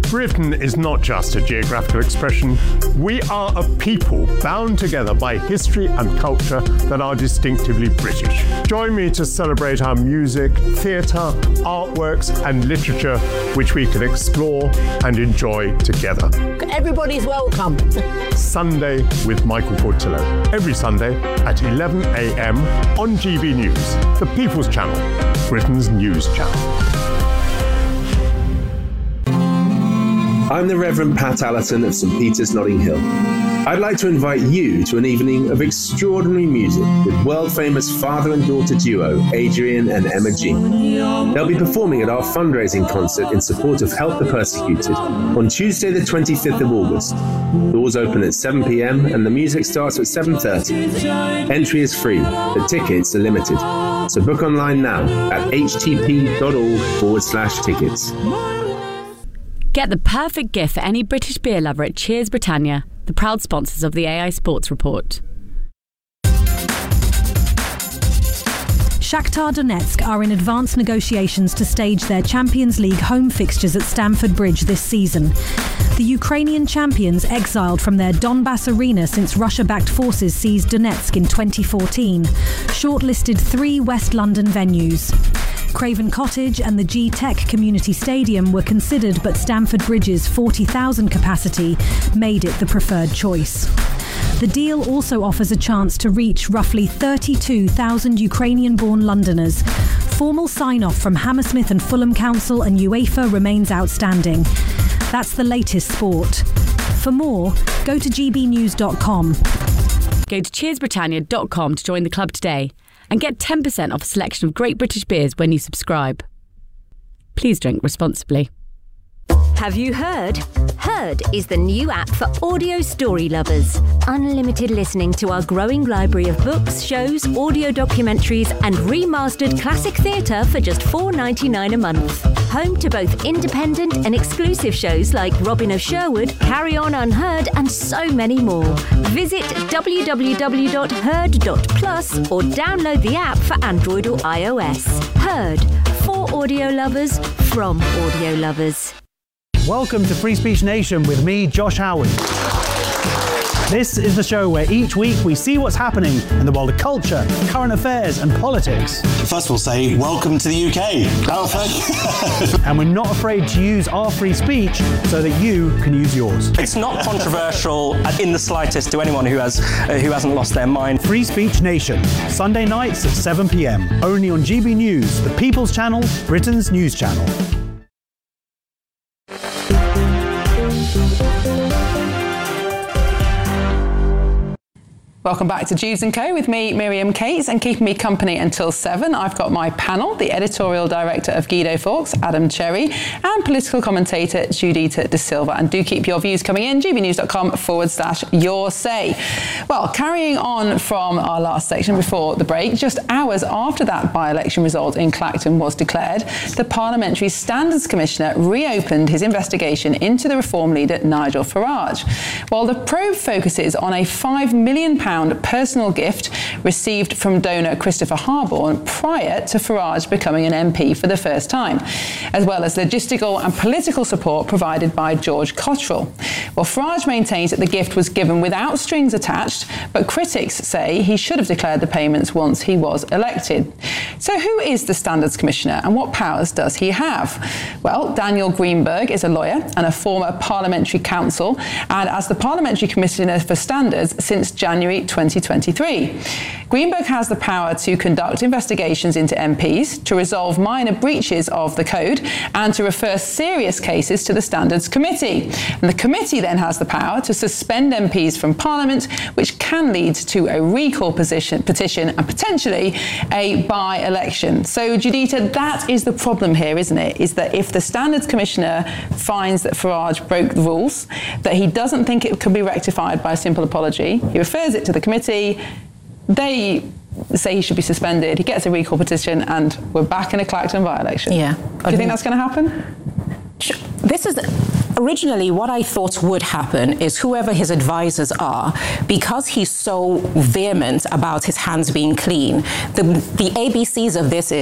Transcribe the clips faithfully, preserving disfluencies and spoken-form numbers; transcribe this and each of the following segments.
Britain is not just a geographical expression. We are a people bound together by history and culture that are distinctively British. Join me to celebrate our music, theatre, artworks and literature, which we can explore and enjoy together. Everybody's welcome. Sunday with Michael Portillo. Every Sunday at eleven a.m. on G B News, the People's Channel, Britain's news channel. I'm the Reverend Pat Allerton of St Peter's, Notting Hill. I'd like to invite you to an evening of extraordinary music with world-famous father and daughter duo Adrian and Emma G. They'll be performing at our fundraising concert in support of Help the Persecuted on Tuesday the twenty-fifth of August. Doors open at seven p.m. and the music starts at seven thirty. Entry is free, but tickets are limited. So book online now at htp.org forward slash tickets. Get the perfect gift for any British beer lover at Cheers Britannia, the proud sponsors of the A I Sports Report. Shakhtar Donetsk are in advanced negotiations to stage their Champions League home fixtures at Stamford Bridge this season. The Ukrainian champions, exiled from their Donbass arena since Russia-backed forces seized Donetsk in twenty fourteen, shortlisted three West London venues. Craven Cottage and the G-Tech Community Stadium were considered, but Stamford Bridge's forty thousand capacity made it the preferred choice. The deal also offers a chance to reach roughly thirty-two thousand Ukrainian-born Londoners. Formal sign-off from Hammersmith and Fulham Council and UEFA remains outstanding. That's the latest sport. For more, go to g b news dot com. Go to cheers britannia dot com to join the club today and get ten percent off a selection of great British beers when you subscribe. Please drink responsibly. Have you heard? Heard is the new app for audio story lovers. Unlimited listening to our growing library of books, shows, audio documentaries and remastered classic theatre for just four dollars ninety-nine a month. Home to both independent and exclusive shows like Robin of Sherwood, Carry On Unheard and so many more. Visit w w w dot heard dot plus or download the app for Android or iOS. Heard, for audio lovers, from audio lovers. Welcome to Free Speech Nation with me, Josh Howard. This is the show where each week we see what's happening in the world of culture, current affairs and politics. First we'll say, welcome to the U K. Oh, thank you. And we're not afraid to use our free speech so that you can use yours. It's not controversial in the slightest to anyone who has uh, who hasn't lost their mind. Free Speech Nation, Sunday nights at seven p.m. Only on G B News, the People's Channel, Britain's news channel. Welcome back to Jeeves and Co with me, Miriam Cates, and keeping me company until seven, I've got my panel, the editorial director of Guido Fawkes, Adam Cherry, and political commentator Judita De Silva. And do keep your views coming in, gbnews.com forward slash your say. Well, carrying on from our last section before the break, just hours after that by-election result in Clacton was declared, the Parliamentary Standards Commissioner reopened his investigation into the Reform leader Nigel Farage. While the probe focuses on a five million pounds personal gift received from donor Christopher Harborne prior to Farage becoming an M P for the first time, as well as logistical and political support provided by George Cottrell. Well, Farage maintains that the gift was given without strings attached, but critics say he should have declared the payments once he was elected. So who is the Standards Commissioner and what powers does he have? Well, Daniel Greenberg is a lawyer and a former parliamentary counsel, and as the Parliamentary Commissioner for Standards since January twenty twenty-three. Greenberg has the power to conduct investigations into M Ps, to resolve minor breaches of the code, and to refer serious cases to the Standards Committee. And the committee then has the power to suspend M Ps from Parliament, which can lead to a recall position, petition and potentially a by-election. So, Judita, that is the problem here, isn't it? Is that if the Standards Commissioner finds that Farage broke the rules, that he doesn't think it can be rectified by a simple apology, he refers it to the committee, they say he should be suspended, he gets a recall petition, and we're back in a Clacton by-election. Yeah. Do you think that's going to happen? This is originally what I thought would happen is whoever his advisors are, because he's so vehement about his hands being clean, the, the A B Cs of this is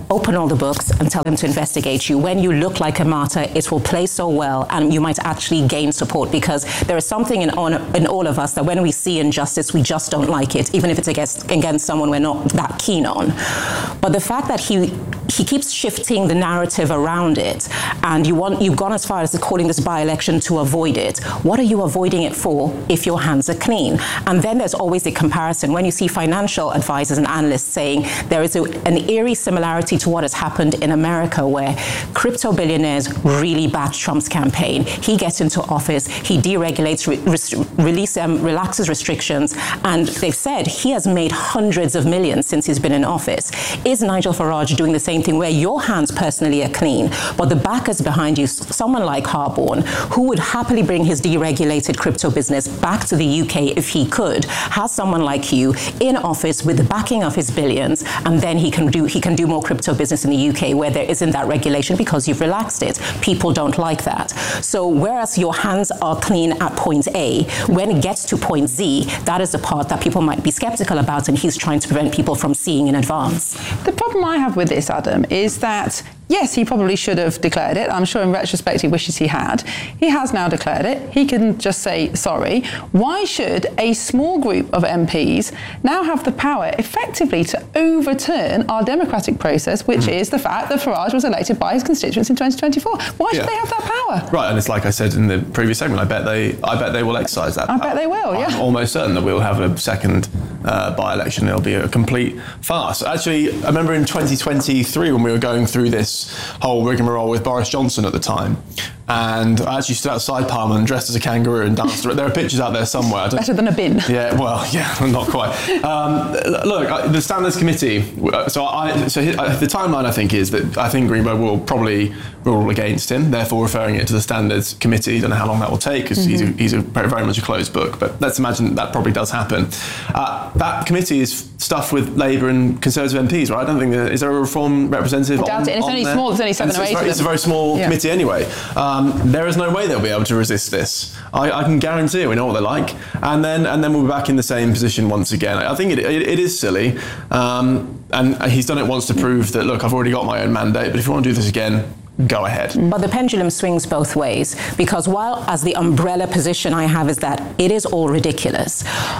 open all the books and tell them to investigate you. When you look like a martyr, it will play so well, and you might actually gain support, because there is something in, on, in all of us that when we see injustice, we just don't like it, even if it's against, against someone we're not that keen on. But the fact that he he keeps shifting the narrative around it, and you want, you've gone as far as calling this by-election to avoid it. What are you avoiding it for if your hands are clean? And then there's always a comparison. When you see financial advisors and analysts saying there is a, an eerie similarity to what has happened in America, where crypto billionaires really backed Trump's campaign. He gets into office, he deregulates, re- re- release, um, relaxes restrictions, and they've said he has made hundreds of millions since he's been in office. Is Nigel Farage doing the same thing, where your hands personally are clean, but the backers behind you, someone like Harborne, who would happily bring his deregulated crypto business back to the U K if he could, has someone like you in office with the backing of his billions, and then he can do he can do more crypto business in the U K where there isn't that regulation because you've relaxed it. People don't like that. So whereas your hands are clean at point A, when it gets to point Z, that is the part that people might be skeptical about, and he's trying to prevent people from seeing in advance. The problem I have with this, Adam, is that yes, he probably should have declared it. I'm sure in retrospect he wishes he had. He has now declared it. He can just say sorry. Why should a small group of M Ps now have the power effectively to overturn our democratic process, which mm. is the fact that Farage was elected by his constituents in twenty twenty-four? Why should yeah. they have that power? Right, and it's like I said in the previous segment, I bet they I bet they will exercise that I power. bet they will, yeah. I'm almost certain that we'll have a second uh, by-election. It'll be a complete farce. Actually, I remember in twenty twenty-three when we were going through this whole rigmarole with Boris Johnson at the time, and I actually stood outside Parliament dressed as a kangaroo and danced. There are pictures out there somewhere. I don't, Better than a bin. Yeah, well, yeah, not quite. Um, look, the Standards Committee. So, I, so the timeline I think is that I think Greenberg will probably rule against him, therefore referring it to the Standards Committee. Don't know how long that will take, because mm-hmm. he's, a, he's a very, very much a closed book. But let's imagine that, that probably does happen. Uh, that committee is stuffed with Labour and Conservative M Ps, right? I don't think there, is there a Reform representative? I doubt on, it. And it's only there? small. There's only seven and or eight. It's, very, it's a very small yeah. committee anyway. Um, there is no way they'll be able to resist this. I, I can guarantee it. We know what they're like, and then and then we'll be back in the same position once again. I think it it, it is silly, um, and he's done it once to prove that. Look, I've already got my own mandate, but if you want to do this again, go ahead. But the pendulum swings both ways, because while as the umbrella position I have is that it is all ridiculous,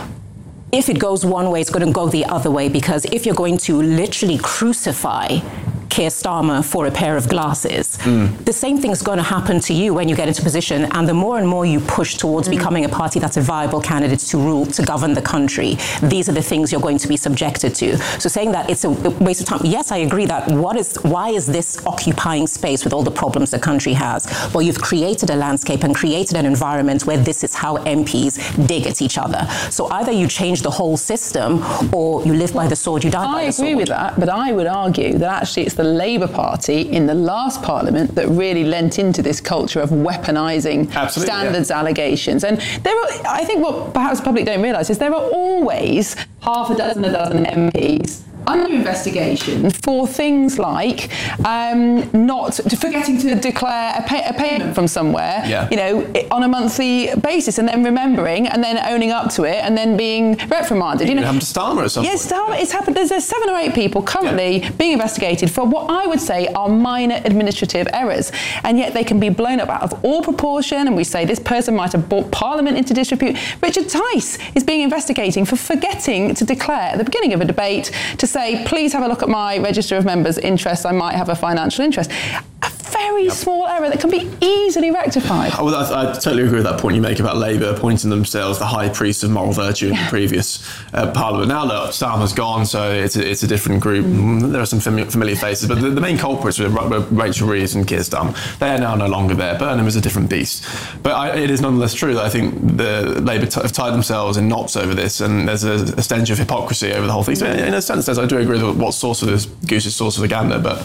if it goes one way, it's going to go the other way, because if you're going to literally crucify Keir Starmer for a pair of glasses, mm. the same thing's going to happen to you when you get into position, and the more and more you push towards mm. becoming a party that's a viable candidate to rule, to govern the country, these are the things you're going to be subjected to. So saying that it's a waste of time, yes, I agree that what is why is this occupying space with all the problems the country has? Well, you've created a landscape and created an environment where this is how M Ps dig at each other. So either you change the whole system, or you live by the sword, you die by the sword. I agree with that, but I would argue that actually it's the Labour Party in the last Parliament that really lent into this culture of weaponising Absolutely, standards yeah. allegations. And there are, I think what perhaps the public don't realise is there are always half a dozen, a dozen M Ps under investigation for things like um, not forgetting to declare a, pay, a payment from somewhere, yeah. you know, on a monthly basis, and then remembering and then owning up to it and then being reprimanded. You know, it happened to Starmer at some yes, point. Starmer. It's happened. There's, there's seven or eight people currently yeah. being investigated for what I would say are minor administrative errors, and yet they can be blown up out of all proportion. And we say this person might have brought Parliament into disrepute. Richard Tice is being investigated for forgetting to declare at the beginning of a debate to say, please have a look at my register of members' interests, I might have a financial interest. A very yep. small error that can be easily rectified. Well, I, I totally agree with that point you make about Labour appointing themselves the high priest of moral virtue in the previous uh, Parliament. Now, look, Starmer's gone, so it's a, it's a different group. Mm. There are some fami- familiar faces, but the, the main culprits were Rachel Reeves and Keir Starmer. They are now no longer there. Burnham is a different beast. But I, it is nonetheless true that I think the Labour t- have tied themselves in knots over this, and there's a, a stench of hypocrisy over the whole thing. So in a sense, I do agree that what source of this goose is source of the gander, but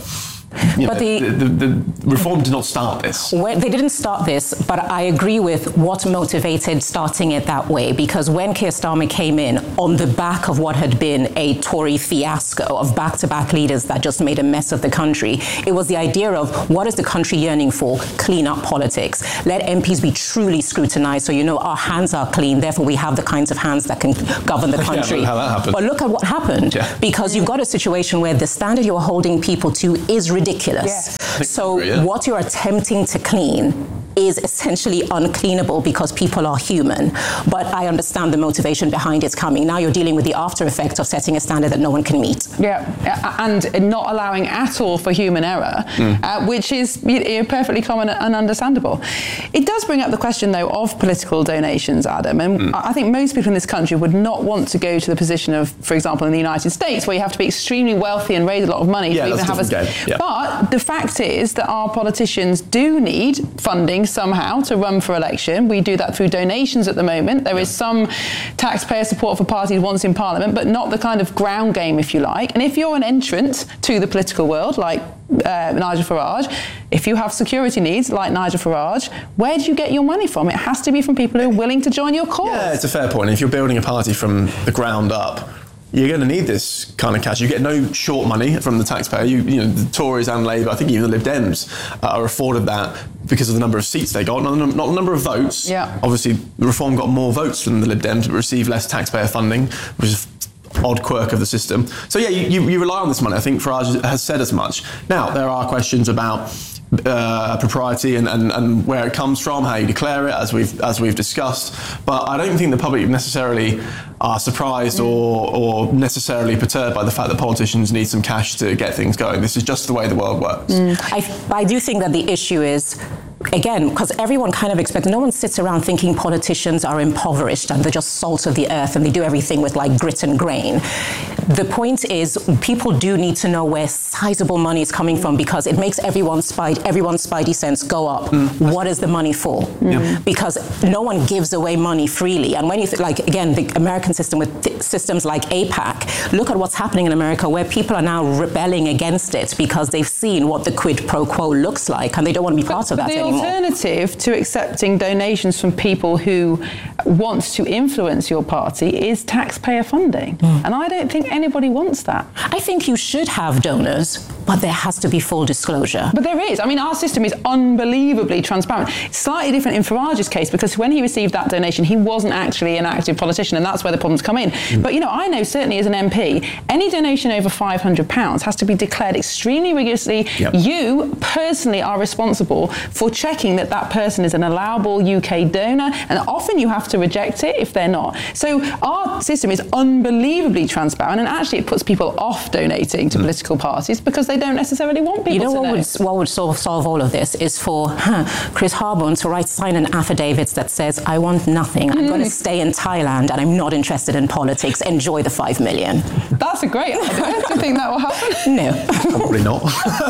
you But know, the- the, the, the reform did not start this. Well, they didn't start this, but I agree with what motivated starting it that way, because when Keir Starmer came in on the back of what had been a Tory fiasco of back-to-back leaders that just made a mess of the country, it was the idea of what is the country yearning for? Clean up politics. Let M Ps be truly scrutinized so you know our hands are clean, therefore we have the kinds of hands that can govern the country. Yeah, how that happened. But look at what happened, Yeah. because you've got a situation where the standard you're holding people to is ridiculous. Yes. So agree, yeah. what you're attempting to clean is essentially uncleanable because people are human. But I understand the motivation behind its coming. Now you're dealing with the after effects of setting a standard that no one can meet. Yeah, and not allowing at all for human error, mm. uh, which is you know, perfectly common and understandable. It does bring up the question, though, of political donations, Adam, and mm. I think most people in this country would not want to go to the position of, for example, in the United States, where you have to be extremely wealthy and raise a lot of money yeah, to even have a... Yeah. But the fact is that our politicians do need funding somehow to run for election. We do that through donations at the moment. There yeah. is some taxpayer support for parties once in Parliament, but not the kind of ground game, if you like. And if you're an entrant to the political world, like uh, Nigel Farage, if you have security needs, like Nigel Farage, where do you get your money from? It has to be from people who are willing to join your cause. Yeah, it's a fair point. If you're building a party from the ground up, you're going to need this kind of cash. You get no short money from the taxpayer. You, you know, the Tories and Labour, I think even the Lib Dems uh, are afforded that because of the number of seats they got, not the, not the number of votes. Yeah. Obviously, the Reform got more votes than the Lib Dems, but received less taxpayer funding, which is an odd quirk of the system. So yeah, you, you, you rely on this money. I think Farage has said as much. Now, there are questions about Uh, propriety and, and, and where it comes from, how you declare it, as we've as we've discussed. But I don't think the public necessarily are surprised mm. or, or necessarily perturbed by the fact that politicians need some cash to get things going. This is just the way the world works. Mm. I, I do think that the issue is, again, because everyone kind of expects, no one sits around thinking politicians are impoverished and they're just salt of the earth and they do everything with like grit and grain. The point is, people do need to know where sizable money is coming from, because it makes everyone's spidey, everyone's spidey sense go up. Mm. What is the money for? Mm. Because no one gives away money freely. And when you th- like, again, the American system with th- systems like AIPAC, look at what's happening in America, where people are now rebelling against it because they've seen what the quid pro quo looks like and they don't want to be part but, of that but the anymore. Alternative to accepting donations from people who want to influence your party is taxpayer funding. Mm. And I don't think anybody wants that. I think you should have donors, but there has to be full disclosure. But there is. I mean, our system is unbelievably transparent. It's slightly different in Farage's case, because when he received that donation, he wasn't actually an active politician, and that's where the problems come in. Mm. But, you know, I know certainly as an M P, any donation over five hundred pounds has to be declared extremely rigorously. Yep. You personally are responsible for checking that that person is an allowable U K donor, and often you have to reject it if they're not. So our system is unbelievably transparent, and actually it puts people off donating to mm. political parties because they don't necessarily want people you know to what know. Would, what would solve, solve all of this is for huh, Chris Harborne to write, sign an affidavit that says, I want nothing. I'm mm. going to stay in Thailand and I'm not interested in politics. Enjoy the five million. That's a great idea. Do you think that will happen? No. Probably not.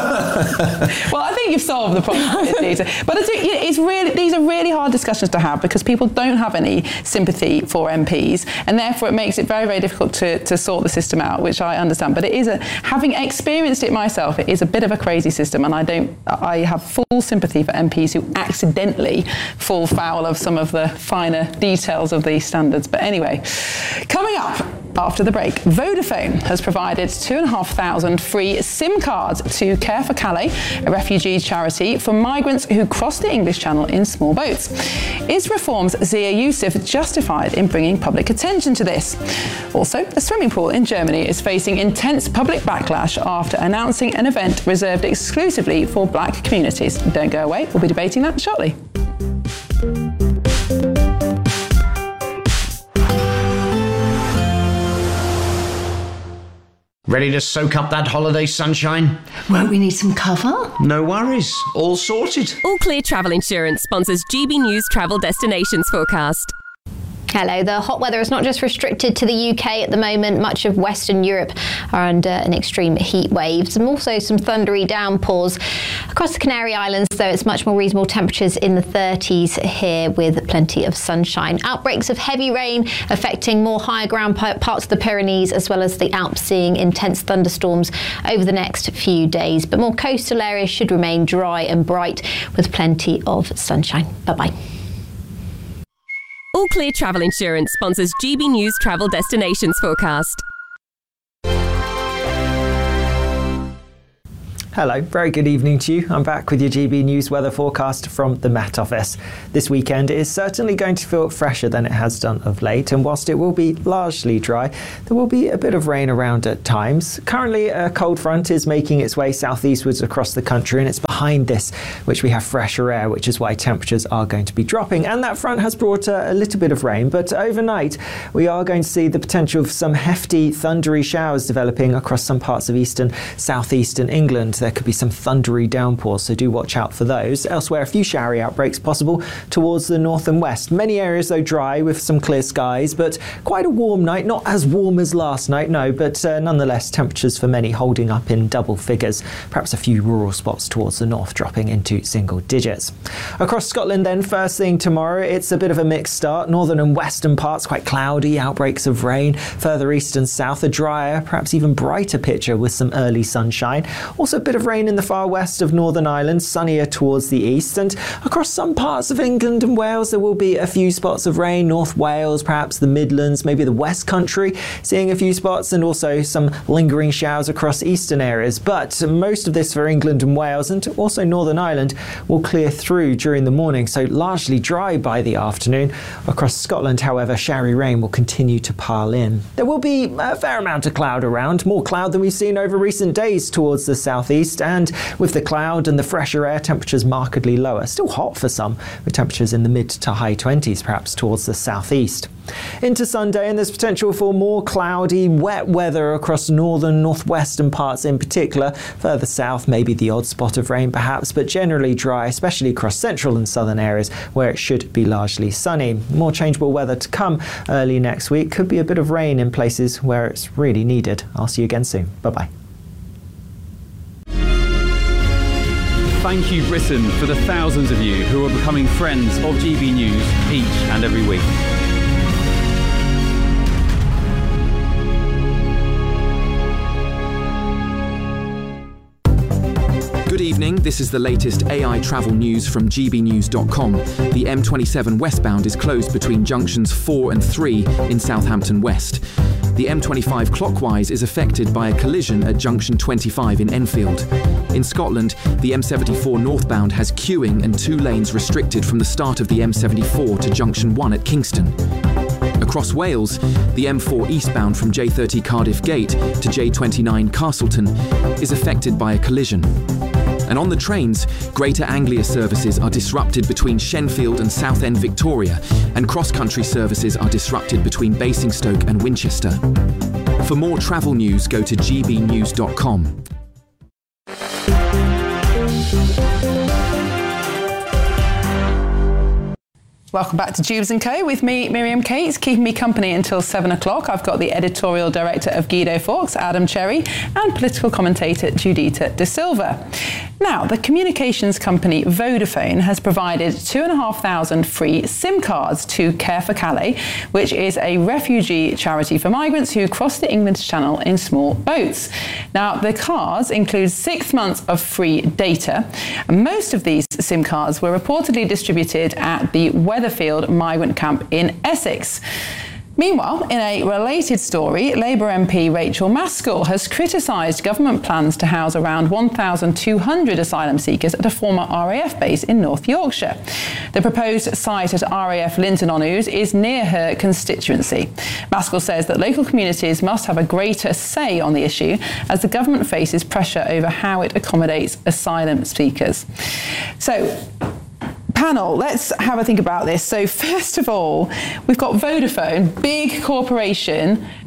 Well, I think you've solved the problem. But it's, it's really, these are really hard discussions to have, because people don't have any sympathy for M Ps, and therefore it makes it very, very difficult to, to sort the system out, which I understand. But it is a, having experienced it myself, it is a bit of a crazy system, and I don't, I have full sympathy for M Ps who accidentally fall foul of some of the finer details of these standards. But anyway, coming up after the break, Vodafone has provided two and a half thousand free SIM cards to Care for Calais, a refugee charity for migrants who cross the English Channel in small boats. Is Reform's Zia Youssef justified in bringing public attention to this? Also, a swimming pool in Germany is facing intense public backlash after announcing an event reserved exclusively for black communities. Don't go away, we'll be debating that shortly. Ready to soak up that holiday sunshine? Won't we need some cover? No worries, all sorted. All Clear Travel Insurance sponsors G B News Travel Destinations Forecast. Hello. The hot weather is not just restricted to the U K at the moment. Much of Western Europe are under an extreme heat wave. And also some thundery downpours across the Canary Islands, though it's much more reasonable temperatures in the thirties here with plenty of sunshine. Outbreaks of heavy rain affecting more higher ground parts of the Pyrenees as well as the Alps, seeing intense thunderstorms over the next few days. But more coastal areas should remain dry and bright with plenty of sunshine. Bye-bye. All Clear Travel Insurance sponsors G B News Travel Destinations Forecast. Hello, very good evening to you. I'm back with your G B News weather forecast from the Met Office. This weekend is certainly going to feel fresher than it has done of late, and whilst it will be largely dry, there will be a bit of rain around at times. Currently, a cold front is making its way southeastwards across the country, and it's behind this which we have fresher air, which is why temperatures are going to be dropping. And that front has brought a, a little bit of rain, but overnight we are going to see the potential of some hefty, thundery showers developing across some parts of eastern, southeastern England. There could be some thundery downpours, so do watch out for those. Elsewhere, a few showery outbreaks possible towards the north and west. Many areas, though, dry with some clear skies, but quite a warm night. Not as warm as last night, no, but uh, nonetheless, temperatures for many holding up in double figures. Perhaps a few rural spots towards the north dropping into single digits. Across Scotland, then, first thing tomorrow, it's a bit of a mixed start. Northern and western parts quite cloudy, outbreaks of rain. Further east and south, a drier, perhaps even brighter picture with some early sunshine. Also a bit of rain in the far west of Northern Ireland, sunnier towards the east, and across some parts of England and Wales there will be a few spots of rain. North Wales, perhaps the Midlands, maybe the West Country, seeing a few spots, and also some lingering showers across eastern areas. But most of this for England and Wales and also Northern Ireland will clear through during the morning, so largely dry by the afternoon. Across Scotland, however, showery rain will continue to pile in. There will be a fair amount of cloud around, more cloud than we've seen over recent days towards the southeast, and with the cloud and the fresher air, temperatures markedly lower. Still hot for some, with temperatures in the mid to high twenties, perhaps towards the southeast. Into Sunday, and there's potential for more cloudy, wet weather across northern, northwestern parts in particular. Further south, maybe the odd spot of rain perhaps, but generally dry, especially across central and southern areas where it should be largely sunny. More changeable weather to come early next week. Could be a bit of rain in places where it's really needed. I'll see you again soon. Bye-bye. Thank you, Britain, for the thousands of you who are becoming friends of G B News each and every week. Good evening, this is the latest A I travel news from G B news dot com. The M twenty-seven westbound is closed between junctions four and three in Southampton West. The M twenty-five clockwise is affected by a collision at junction twenty-five in Enfield. In Scotland, the M seventy-four northbound has queuing and two lanes restricted from the start of the M seventy-four to junction one at Kingston. Across Wales, the M four eastbound from J thirty Cardiff Gate to J twenty-nine Castleton is affected by a collision. And on the trains, Greater Anglia services are disrupted between Shenfield and Southend Victoria, and cross-country services are disrupted between Basingstoke and Winchester. For more travel news, go to G B news dot com. Welcome back to Tubes and Co with me, Miriam Cates, keeping me company until seven o'clock. I've got the editorial director of Guido Fawkes, Adam Cherry, and political commentator Judita De Silva. Now, the communications company Vodafone has provided two and a half thousand free SIM cards to Care for Calais, which is a refugee charity for migrants who cross the England Channel in small boats. Now, the cards include six months of free data, and most of these SIM cards were reportedly distributed at the Weatherfield migrant camp in Essex. Meanwhile, in a related story, Labour M P Rachel Maskell has criticised government plans to house around one thousand two hundred asylum seekers at a former R A F base in North Yorkshire. The proposed site at R A F Linton-on-Ouse is near her constituency. Maskell says that local communities must have a greater say on the issue as the government faces pressure over how it accommodates asylum seekers. So, panel, let's have a think about this. So first of all, we've got Vodafone, big corporation,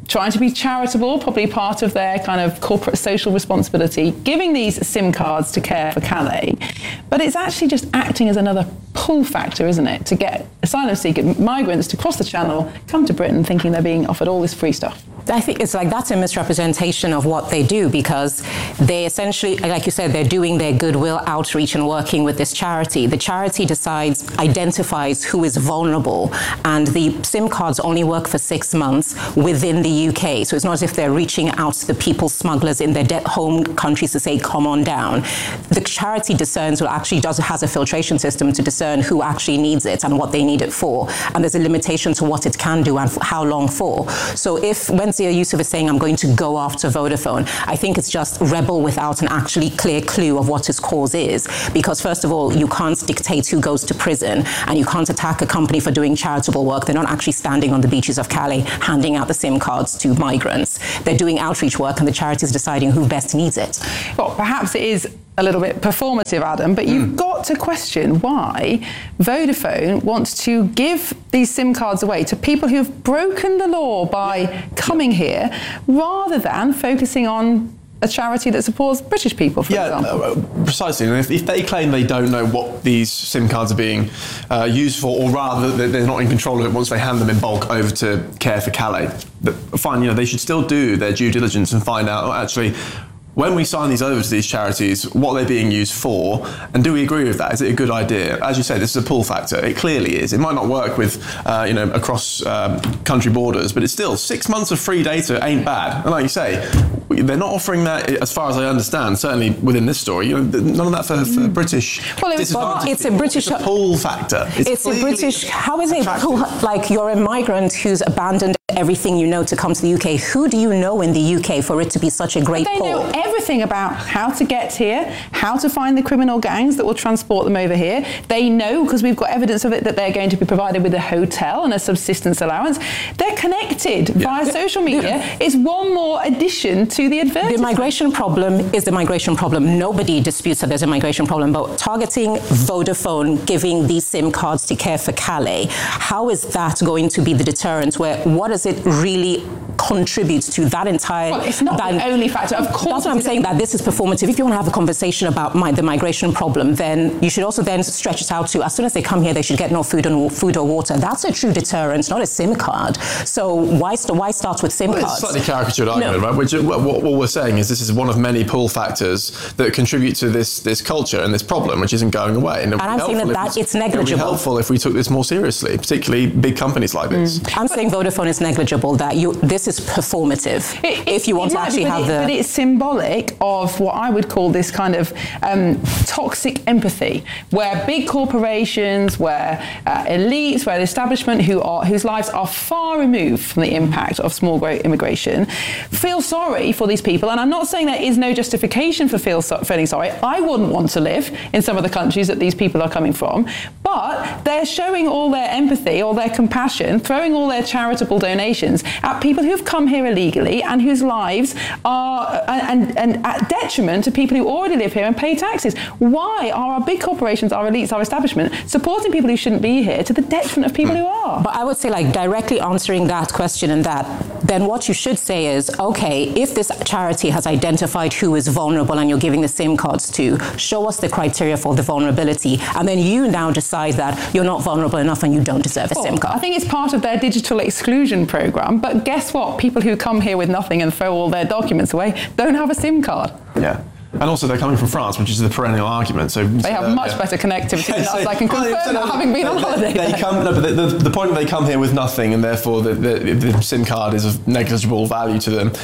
trying to be charitable, probably part of their kind of corporate social responsibility, giving these SIM cards to Care for Calais. But it's actually just acting as another pull factor, isn't it, to get asylum seeker migrants to cross the channel, come to Britain thinking they're being offered all this free stuff. I think it's like that's a misrepresentation of what they do, because they essentially, like you said, they're doing their goodwill outreach and working with this charity. The charity decides, identifies who is vulnerable, and the SIM cards only work for six months within the U K. So it's not as if they're reaching out to the people smugglers in their de- home countries to say, come on down. The charity discerns, or actually does has a filtration system to discern who actually needs it and what they need it for. And there's a limitation to what it can do and f- how long for. So if when Zia Yusuf is saying, I'm going to go after Vodafone, I think it's just rebel without an actually clear clue of what his cause is. Because first of all, you can't dictate who goes to prison, and you can't attack a company for doing charitable work. They're not actually standing on the beaches of Calais handing out the SIM cards to migrants. They're doing outreach work, and the charity is deciding who best needs it. Well, perhaps it is a little bit performative, Adam, but you've mm. got to question why Vodafone wants to give these SIM cards away to people who have broken the law by coming here, rather than focusing on a charity that supports British people, for yeah, example. Uh, precisely. And if, if they claim they don't know what these SIM cards are being uh, used for, or rather that they're not in control of it once they hand them in bulk over to Care for Calais, but fine, you know, they should still do their due diligence and find out, oh, actually, when we sign these over to these charities, what they're being used for, and do we agree with that? Is it a good idea? As you say, this is a pull factor. It clearly is. It might not work with, uh, you know, across um, country borders, but it's still six months of free data ain't bad. And like you say, they're not offering that, as far as I understand, certainly within this story. You know, none of that for, for British. Well, it was, well, it's a British it's a pull factor. It's, it's a British. How is it pull? Like, you're a migrant who's abandoned everything you know to come to the U K. Who do you know in the U K for it to be such a great they pull? Know everything about how to get here, how to find the criminal gangs that will transport them over here. They know, because we've got evidence of it, that they're going to be provided with a hotel and a subsistence allowance. They're connected yeah. via social media. It's one more addition to the advertisement. The migration problem is the migration problem. Nobody disputes that there's a migration problem, but targeting Vodafone, giving these SIM cards to Care for Calais, how is that going to be the deterrent? Where what does it really contribute to that entire... Well, it's not that, the only factor. Of course, that's what I'm saying, that this is performative. If you want to have a conversation about my, the migration problem, then you should also then stretch it out to, as soon as they come here, they should get no food and food or water. That's a true deterrent, not a SIM card. So why why start with SIM well, cards? It's a slightly caricatured argument, no. right? Which, what, what we're saying is this is one of many pull factors that contribute to this this culture and this problem, which isn't going away. And, and I'm saying that, that it's negligible. It would be helpful if we took this more seriously, particularly big companies like this. Mm. I'm saying Vodafone is negligible, that you this is performative. It, if you want to actually have it, the... But it's symbolic of what I would call this kind of um, toxic empathy, where big corporations, where uh, elites, where the establishment who are whose lives are far removed from the impact of small growth immigration feel sorry for these people. And I'm not saying there is no justification for feel so, feeling sorry. I wouldn't want to live in some of the countries that these people are coming from, but they're showing all their empathy, all their compassion, throwing all their charitable donations at people who've come here illegally and whose lives are and, and at detriment to people who already live here and pay taxes. Why are our big corporations, our elites, our establishment supporting people who shouldn't be here to the detriment of people who are? But I would say, like, directly answering that question and that, then what you should say is, okay, if this charity has identified who is vulnerable and you're giving the SIM cards to, show us the criteria for the vulnerability, and then you now decide that you're not vulnerable enough and you don't deserve a well, SIM card. I think it's part of their digital exclusion program, but guess what? People who come here with nothing and throw all their documents away don't have a SIM card. Yeah. And also they're coming from France, which is the perennial argument. So they have uh, much yeah. better connectivity yeah, than so, us. I can confirm well, that, having been they, on holiday. They, they come, no, but the, the, the point that they come here with nothing, and therefore the, the, the SIM card is of negligible value to them.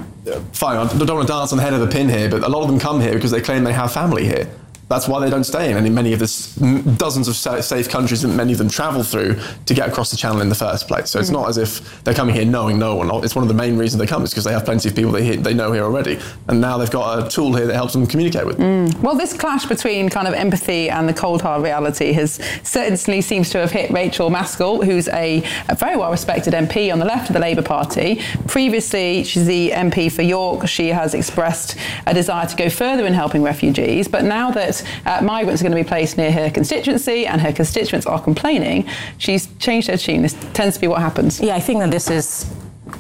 Fine, I don't want to dance on the head of a pin here, but a lot of them come here because they claim they have family here. That's why they don't stay in any many of the dozens of safe countries that many of them travel through to get across the channel in the first place. So it's mm. not as if they're coming here knowing no one. It's one of the main reasons they come is because they have plenty of people they they know here already, and now they've got a tool here that helps them communicate with them. Mm. Well, this clash between kind of empathy and the cold hard reality has certainly seems to have hit Rachel Maskell, who's a, a very well respected M P on the left of the Labour Party. Previously, she's the M P for York. She has expressed a desire to go further in helping refugees, but now that Uh, migrants are going to be placed near her constituency and her constituents are complaining, she's changed her tune. This tends to be what happens. Yeah, I think that this is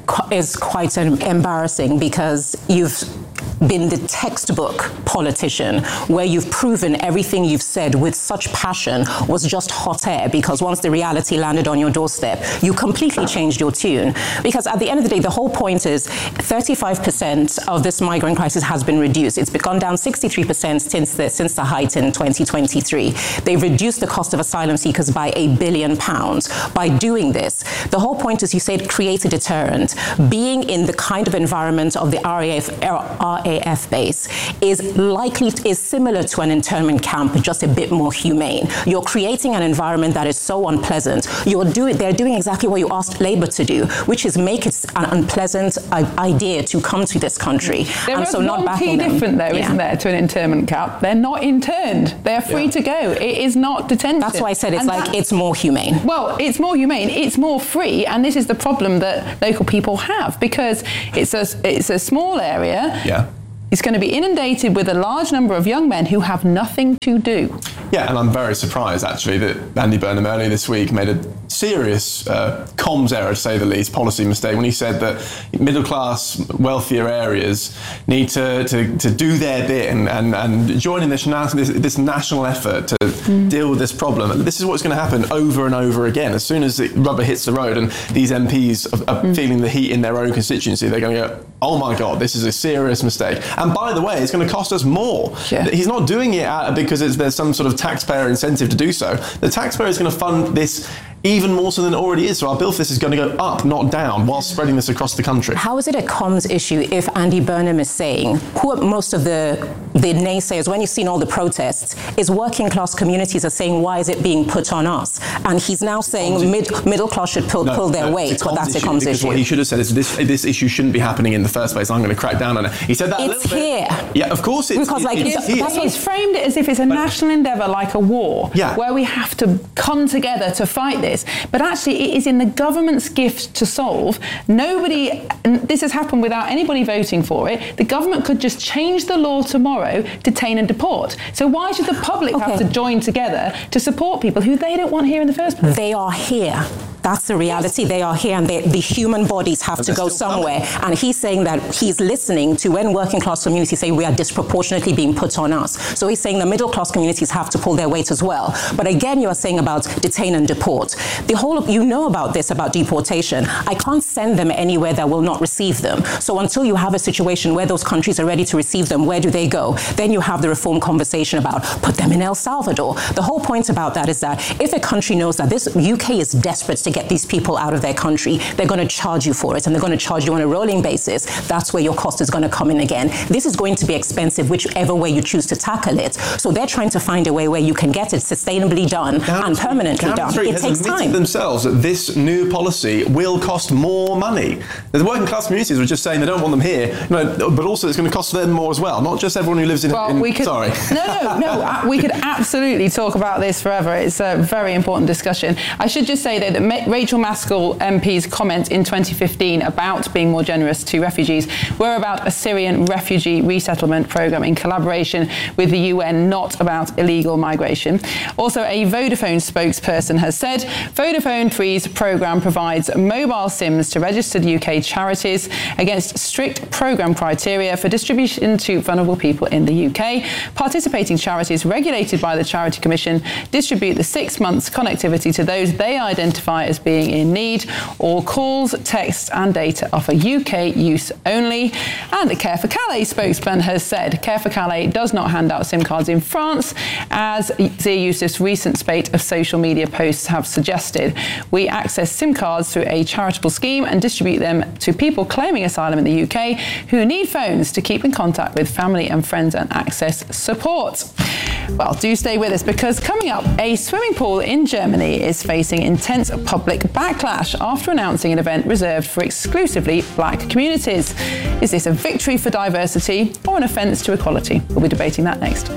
is quite embarrassing because you've been the textbook politician where you've proven everything you've said with such passion was just hot air, because once the reality landed on your doorstep, you completely changed your tune. Because at the end of the day, the whole point is thirty-five percent of this migrant crisis has been reduced. It's gone down sixty-three percent since the, since the height in twenty twenty-three. They've reduced the cost of asylum seekers by a billion pounds. By doing this, the whole point is, you said, create a deterrent. Being in the kind of environment of the R A F, R A F base is likely, is similar to an internment camp, just a bit more humane. You're creating an environment that is so unpleasant. You're doing, they're doing exactly what you asked Labour to do, which is make it an unpleasant idea to come to this country. There and is so not one key them. different, though, yeah. isn't there, to an internment camp? They're not interned. They're free yeah. to go. It is not detention. That's why I said it's and like that, it's more humane. Well, it's more humane. It's more free, and this is the problem that local people have, because it's a it's a small area. Yeah. It's going to be inundated with a large number of young men who have nothing to do. Yeah, and I'm very surprised, actually, that Andy Burnham earlier this week made a serious uh, comms error, to say the least, policy mistake, when he said that middle-class, wealthier areas need to, to, to do their bit and, and, and join in this, this, this national effort to mm. deal with this problem. This is what's going to happen over and over again. As soon as the rubber hits the road and these M Ps are, are mm. feeling the heat in their own constituency, they're going to go, oh my God, this is a serious mistake. And by the way, it's going to cost us more. Yeah. He's not doing it out because it's, there's some sort of taxpayer incentive to do so. The taxpayer is going to fund this even more so than it already is. So our bill for this is going to go up, not down, while spreading this across the country. How is it a comms issue if Andy Burnham is saying, who are most of the, the naysayers, when you've seen all the protests, is working class communities are saying, why is it being put on us? And he's now saying mid, middle class should pull, no, pull their no, weight, but that's issue, a comms because issue. What he should have said is this, this issue shouldn't be happening in the first place. I'm going to crack down on it. He said that it's a little here. bit. Yeah, of course it's, because, it, like, it's, it's, here. That's he's framed it as if it's a but, national endeavour, like a war, yeah. where we have to come together to fight this. But actually, it is in the government's gift to solve. Nobody, and this has happened without anybody voting for it. The government could just change the law tomorrow, detain and deport. So why should the public okay. have to join together to support people who they don't want here in the first place? They are here. That's the reality. They are here, and they, the human bodies have but to go somewhere. Coming. And he's saying that he's listening to when working class communities say we are disproportionately being put on us. So he's saying the middle class communities have to pull their weight as well. But again, you are saying about detain and deport. The whole of, you know about this, about deportation. I can't send them anywhere that will not receive them. So until you have a situation where those countries are ready to receive them, where do they go? Then you have the reform conversation about put them in El Salvador. The whole point about that is that if a country knows that this U K is desperate to get these people out of their country, they're going to charge you for it, and they're going to charge you on a rolling basis. That's where your cost is going to come in again. This is going to be expensive whichever way you choose to tackle it. So they're trying to find a way where you can get it sustainably done and permanently done. It takes time. Themselves that this new policy will cost more money. The working class communities were just saying they don't want them here, you know, but also it's going to cost them more as well, not just everyone who lives in... Well, in we could, sorry. No, no, no, uh, we could absolutely talk about this forever. It's a very important discussion. I should just say, though, that Ma- Rachel Maskell M P's comments in twenty fifteen about being more generous to refugees were about a Syrian refugee resettlement programme in collaboration with the U N, not about illegal migration. Also, a Vodafone spokesperson has said Vodafone Free's programme provides mobile SIMs to registered U K charities against strict programme criteria for distribution to vulnerable people in the U K. Participating charities regulated by the Charity Commission distribute the six months connectivity to those they identify as being in need. All calls, texts and data offer U K use only. And the Care for Calais spokesman has said Care for Calais does not hand out SIM cards in France, as Zia Youssef's recent spate of social media posts have suggested. We access SIM cards through a charitable scheme and distribute them to people claiming asylum in the U K who need phones to keep in contact with family and friends and access support. Well, do stay with us, because coming up, a swimming pool in Germany is facing intense public backlash after announcing an event reserved for exclusively black communities. Is this a victory for diversity or an offence to equality? We'll be debating that next.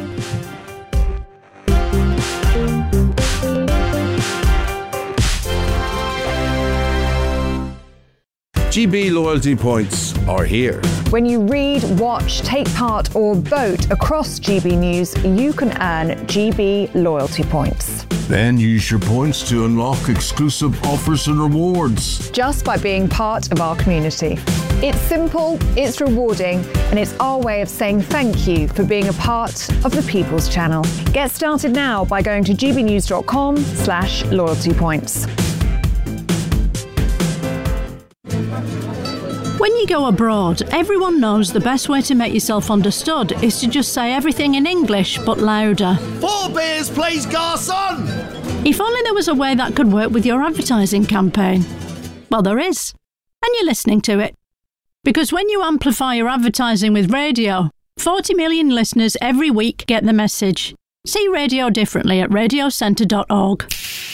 G B loyalty points are here. When you read, watch, take part or vote across G B News, you can earn G B loyalty points. Then use your points to unlock exclusive offers and rewards. Just by being part of our community. It's simple, it's rewarding, and it's our way of saying thank you for being a part of the People's Channel. Get started now by going to gbnews.com slash loyalty points. When you go abroad, everyone knows the best way to make yourself understood is to just say everything in English, but louder. Four beers, please, garçon! If only there was a way that could work with your advertising campaign. Well, there is. And you're listening to it. Because when you amplify your advertising with radio, forty million listeners every week get the message. See radio differently at radio centre dot org.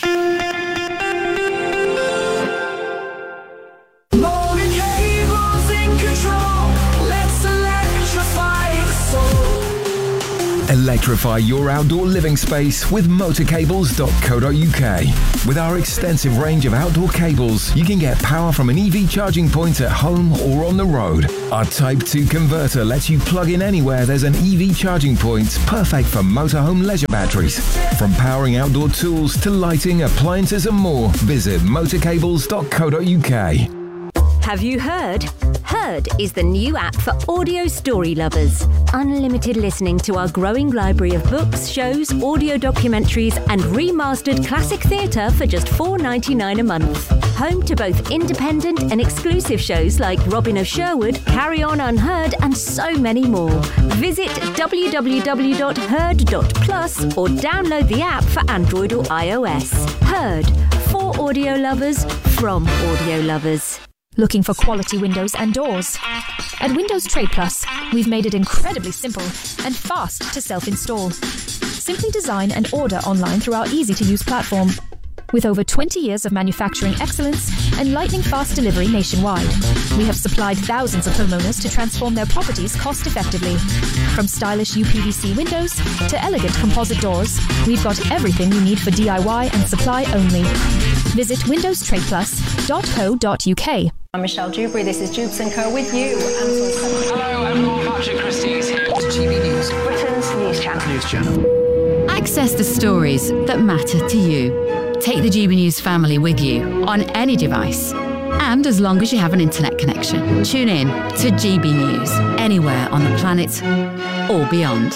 Electrify your outdoor living space with motor cables dot co dot U K. With our extensive range of outdoor cables, you can get power from an E V charging point at home or on the road. Our Type two converter lets you plug in anywhere there's an E V charging point, perfect for motorhome leisure batteries. From powering outdoor tools to lighting, appliances and more, visit motor cables dot co dot U K. Have you heard? Heard is the new app for audio story lovers. Unlimited listening to our growing library of books, shows, audio documentaries, and remastered classic theatre for just four dollars ninety-nine a month. Home to both independent and exclusive shows like Robin of Sherwood, Carry On Unheard, and so many more. Visit w w w dot heard dot plus or download the app for Android or iOS. Heard, for audio lovers, from audio lovers. Looking for quality windows and doors? At Windows Trade Plus, we've made it incredibly simple and fast to self-install. Simply design and order online through our easy-to-use platform. With over twenty years of manufacturing excellence and lightning-fast delivery nationwide, we have supplied thousands of homeowners to transform their properties cost-effectively. From stylish U P V C windows to elegant composite doors, we've got everything you need for D I Y and supply only. Visit windows trade plus dot co dot U K. I'm Michelle Dewberry, this is Jubes and Co with you. Hello everyone, Patrick Christie is here. G B News, Britain's news channel. News channel. Access the stories that matter to you. Take the G B News family with you on any device. And as long as you have an internet connection, tune in to G B News anywhere on the planet or beyond.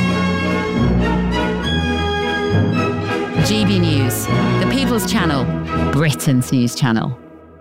G B News, the People's Channel, Britain's news channel.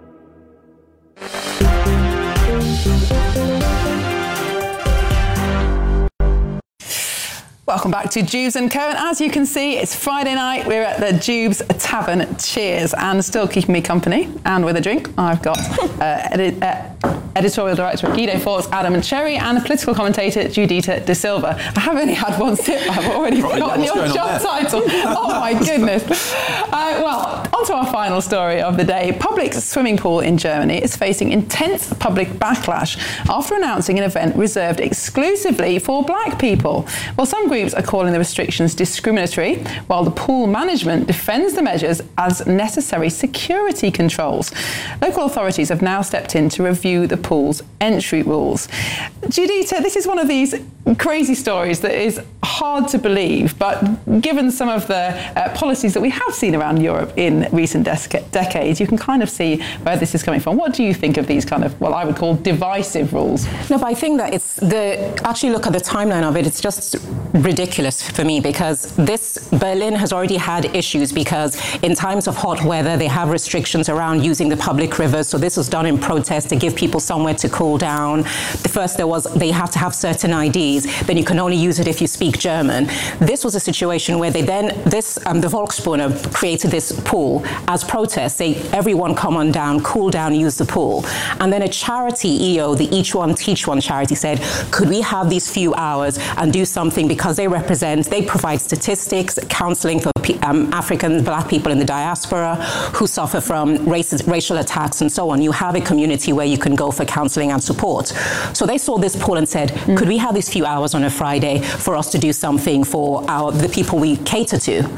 Welcome back to Jubes and Co. And as you can see, it's Friday night. We're at the Jubes Tavern. Cheers. And still keeping me company and with a drink, I've got uh, edit, uh, editorial director of Guido Fawkes, Adam Cherry, and political commentator Judita De Silva. I have only had one sip. I've already Right, forgotten what's your going on job there? title. Oh my goodness. Uh, well, on to our final story of the day. Public swimming pool in Germany is facing intense public backlash after announcing an event reserved exclusively for black people. Well, some groups are calling the restrictions discriminatory, while the pool management defends the measures as necessary security controls. Local authorities have now stepped in to review the pool's entry rules. Judita, this is one of these crazy stories that is hard to believe, but given some of the uh, policies that we have seen around Europe in recent dec- decades, you can kind of see where this is coming from. What do you think of these kind of, what I would call divisive rules? No, but I think that it's the, actually look at the timeline of it, it's just ridiculous for me, because this, Berlin has already had issues because in times of hot weather, they have restrictions around using the public rivers. So this was done in protest to give people somewhere to cool down. The first there was, they have to have certain I Ds, then you can only use it if you speak German. This was a situation where they then, this, um, the Volksbühne created this pool as protest, say everyone come on down, cool down, use the pool. And then a charity E O, the Each One Teach One charity said, could we have these few hours and do something, because they represent, they provide statistics, counseling for um, African black people in the diaspora who suffer from racist, racial attacks and so on. You have a community where you can go for counseling and support. So they saw this pool and said, mm. could we have these few hours on a Friday for us to do something for our the people we cater to?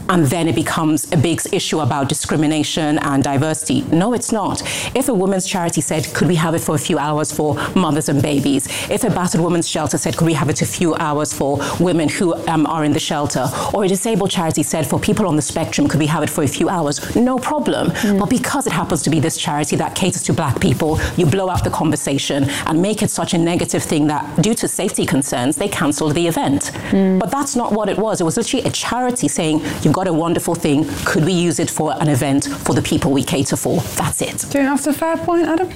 and then it becomes a big issue about discrimination and diversity. No, it's not. If a women's charity said, could we have it for a few hours for mothers and babies? If a battered women's shelter said, could we have it a few hours for women who um, are in the shelter? Or a disabled charity said, for people on the spectrum, could we have it for a few hours? No problem. Mm. But because it happens to be this charity that caters to black people, you blow out the conversation and make it such a negative thing that due to safety concerns, they cancelled the event. Mm. But that's not what it was. It was literally a charity saying, you've got a wonderful thing. Could we use it for an event for the people we cater for? That's it. Do you think that's a fair point, Adam?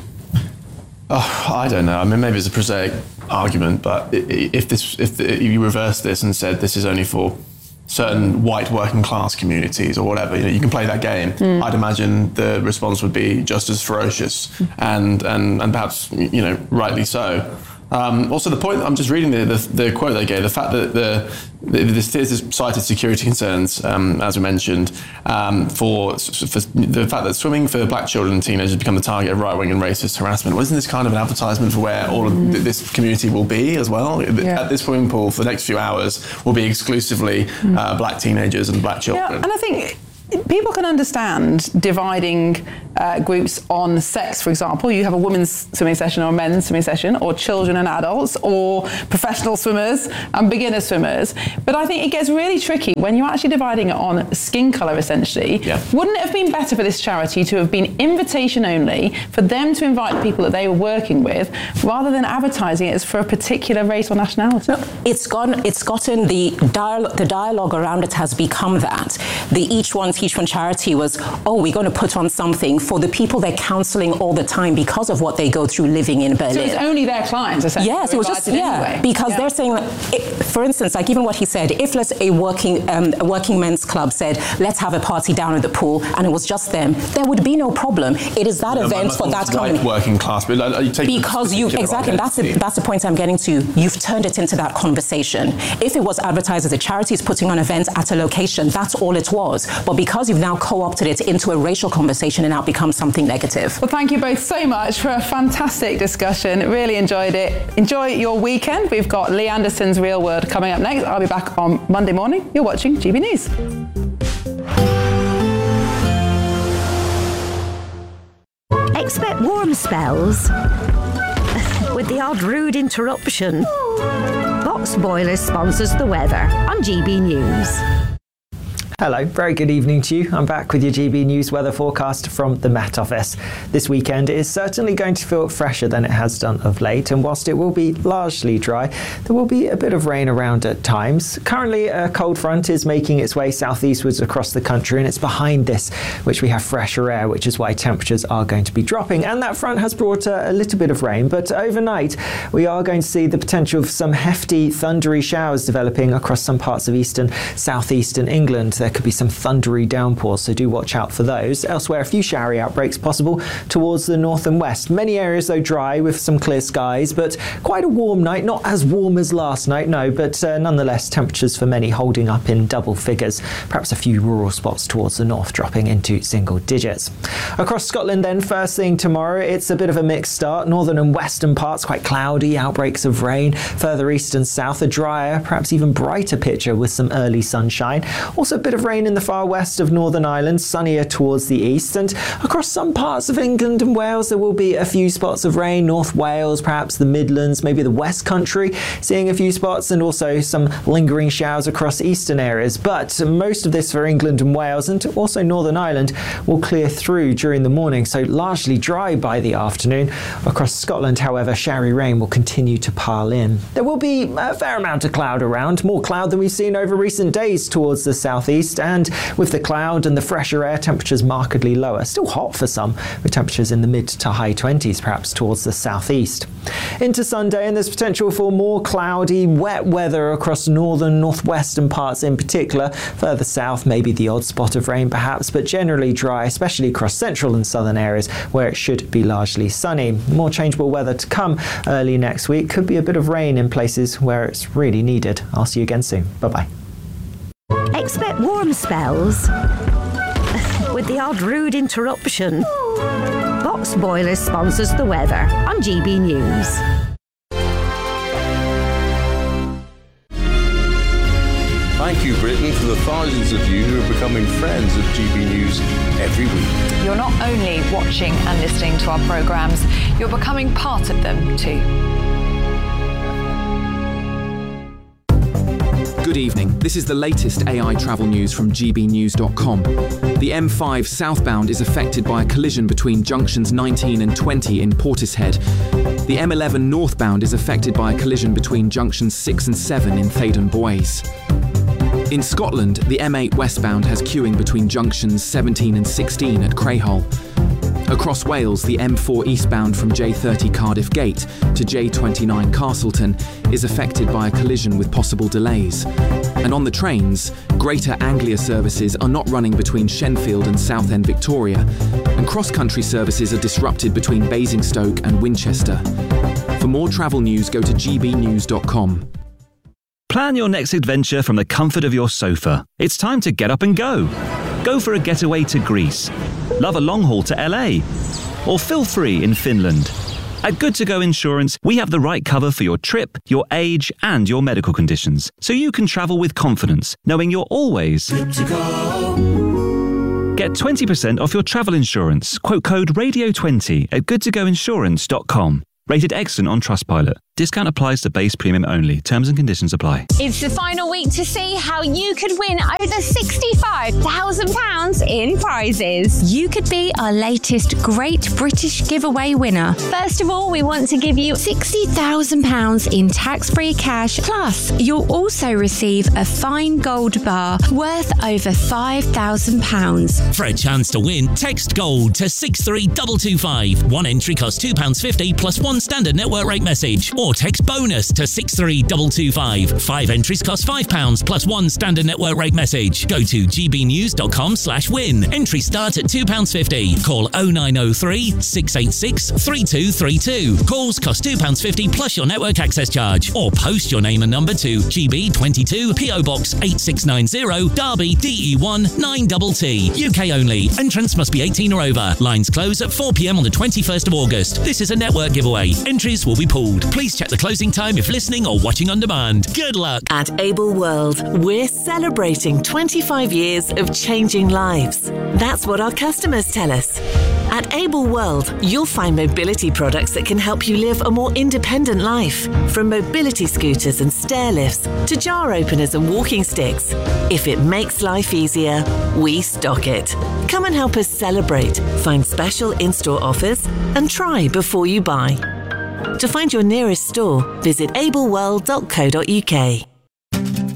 Oh, I don't know. I mean, maybe it's a prosaic argument, but if this, if you reverse this and said this is only for certain white working class communities or whatever, you know, you can play that game. Mm. I'd imagine the response would be just as ferocious, mm. and, and and perhaps, you know, rightly so. Um, also, the point, I'm just reading the, the, the quote they gave, the fact that the, the, the theatre cited security concerns, um, as we mentioned, um, for, for the fact that swimming for black children and teenagers has become the target of right-wing and racist harassment. Wasn't this kind of an advertisement for where all of mm. th- this community will be as well? Yeah. At this swimming pool for the next few hours will be exclusively mm. uh, black teenagers and black children. Yeah, and I think people can understand dividing uh, groups on sex, for example. You have a women's swimming session or a men's swimming session, or children and adults, or professional swimmers and beginner swimmers. But I think it gets really tricky when you're actually dividing it on skin colour, essentially. Yeah. Wouldn't it have been better for this charity to have been invitation only, for them to invite people that they were working with, rather than advertising it as for a particular race or nationality? It's gone. It's gotten the dialogue. The dialogue around it has become that the each one's each one charity was, oh, we're going to put on something for the people they're counselling all the time because of what they go through living in Berlin. So it's only their clients, essentially. Yes, it was just yeah, anyway. because yeah. they're saying, like, it, for instance, like even what he said, if let's a working um, a working men's club said, let's have a party down at the pool, and it was just them, there would be no problem. It is that no, event for that company. Working class, but uh, you take because you exactly that's the, that's the point I'm getting to. You've turned it into that conversation. If it was advertised as a charity is putting on events at a location, that's all it was. But because you've now co-opted it into a racial conversation, and now becomes something negative. Well, thank you both so much for a fantastic discussion. Really enjoyed it. Enjoy your weekend. We've got Lee Anderson's Real World coming up next. I'll be back on Monday morning. You're watching G B News. Expect warm spells with the odd rude interruption. Box Boilers sponsors the weather on G B News. Hello, very good evening to you. I'm back with your G B News weather forecast from the Met Office. This weekend is certainly going to feel fresher than it has done of late, and whilst it will be largely dry, there will be a bit of rain around at times. Currently, a cold front is making its way southeastwards across the country, and it's behind this which we have fresher air, which is why temperatures are going to be dropping. And that front has brought a, a little bit of rain, but overnight we are going to see the potential of some hefty, thundery showers developing across some parts of eastern, southeastern England. There could be some thundery downpours, so do watch out for those. Elsewhere, a few showery outbreaks possible towards the north and west. Many areas, though, dry with some clear skies, but quite a warm night. Not as warm as last night, no, but uh, nonetheless, temperatures for many holding up in double figures. Perhaps a few rural spots towards the north dropping into single digits. Across Scotland, then, first thing tomorrow, it's a bit of a mixed start. Northern and western parts quite cloudy, outbreaks of rain. Further east and south, a drier, perhaps even brighter picture with some early sunshine. Also a bit of rain in the far west of Northern Ireland, sunnier towards the east, and across some parts of England and Wales there will be a few spots of rain. North Wales, perhaps the Midlands, maybe the West Country, seeing a few spots, and also some lingering showers across eastern areas. But most of this for England and Wales, and also Northern Ireland, will clear through during the morning, so largely dry by the afternoon. Across Scotland, however, showery rain will continue to pile in. There will be a fair amount of cloud around, more cloud than we've seen over recent days towards the southeast. And with the cloud and the fresher air, temperatures markedly lower. Still hot for some, with temperatures in the mid to high twenties, perhaps towards the southeast. Into Sunday, and there's potential for more cloudy, wet weather across northern, northwestern parts in particular. Further south, maybe the odd spot of rain perhaps, but generally dry, especially across central and southern areas where it should be largely sunny. More changeable weather to come early next week. Could be a bit of rain in places where it's really needed. I'll see you again soon. Bye-bye. Expect warm spells with the odd rude interruption. Box Boilers sponsors the weather on G B News. Thank Thank you, Britain, for the thousands of you who are becoming friends of G B News every week. You're not only watching and listening to our programmes, you're becoming part of them too. Good evening. This is the latest A I travel news from G B news dot com. The M five southbound is affected by a collision between junctions nineteen and twenty in Portishead. The M eleven northbound is affected by a collision between junctions six and seven in Thaydon Boys. In Scotland, the M eight westbound has queuing between junctions seventeen and sixteen at Crayhole. Across Wales, the M four eastbound from J thirty Cardiff Gate to J twenty-nine Castleton is affected by a collision with possible delays. And on the trains, Greater Anglia services are not running between Shenfield and Southend Victoria, and cross-country services are disrupted between Basingstoke and Winchester. For more travel news, go to G B news dot com. Plan your next adventure from the comfort of your sofa. It's time to get up and go. Go for a getaway to Greece. Love a long haul to L A. Or feel free in Finland. At Good To Go Insurance, we have the right cover for your trip, your age, and your medical conditions, so you can travel with confidence, knowing you're always good to go. Get twenty percent off your travel insurance. Quote code radio twenty at good to go insurance dot com. Rated excellent on Trustpilot. Discount applies to base premium only. Terms and conditions apply. It's the final week to see how you could win over sixty-five thousand pounds in prizes. You could be our latest Great British Giveaway winner. First of all, we want to give you sixty thousand pounds in tax-free cash. Plus, you'll also receive a fine gold bar worth over five thousand pounds. For a chance to win, text GOLD to six three two two five. One entry costs two pounds fifty plus one standard network rate message. Or text BONUS to six three two two five. Five entries cost five pounds plus one standard network rate message. Go to G B news dot com slash win. Entries start at two pounds fifty. Call oh nine oh three, six eight six, three two three two. Calls cost two pounds fifty plus your network access charge. Or post your name and number to G B twenty-two, P O Box eight six nine zero, Derby, D E one nine T T. U K only. Entrants must be eighteen or over. Lines close at four p m on the twenty-first of August. This is a network giveaway. Entries will be pulled. Please check the closing time if listening or watching on demand. Good luck. At Able World, we're celebrating twenty-five years of changing lives. That's what our customers tell us. At Able World, you'll find mobility products that can help you live a more independent life. From mobility scooters and stair lifts to jar openers and walking sticks. If it makes life easier, we stock it. Come and help us celebrate, find special in-store offers, and try before you buy. To find your nearest store, visit able world dot co dot U K.